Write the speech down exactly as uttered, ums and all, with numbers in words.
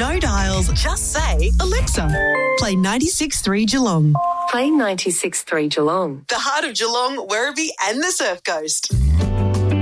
No dials, just say, Alexa, play ninety-six point three Geelong. Play ninety-six point three Geelong. The heart of Geelong, Werribee and the Surf Coast.